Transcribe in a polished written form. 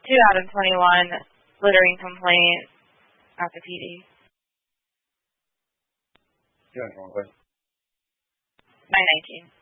out of 21 littering complaint at the PD. Go ahead, 919.